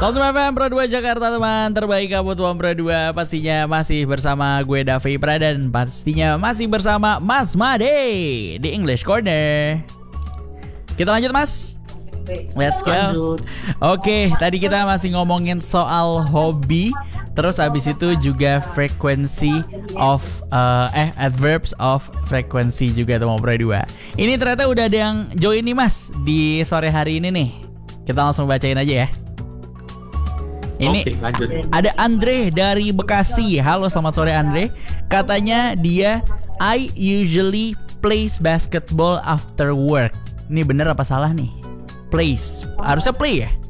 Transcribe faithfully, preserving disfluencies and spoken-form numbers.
seratus F M Pro dua Jakarta, teman terbaik kamu tuan Pro dua. Pastinya masih bersama gue Davi Prada dan pastinya masih bersama Mas Made di English Corner. Kita lanjut Mas. Let's go. Oke, tadi kita masih ngomongin soal hobi. Terus abis itu juga frequency of uh, Eh adverbs of frequency juga teman Pro dua. Ini ternyata udah ada yang join nih Mas di sore hari ini nih. Kita langsung bacain aja ya. Ini Oke, lanjut. Ada Andre dari Bekasi. Halo, selamat sore Andre. Katanya dia I usually plays basketball after work. Ini bener apa salah nih? Plays, harusnya play ya?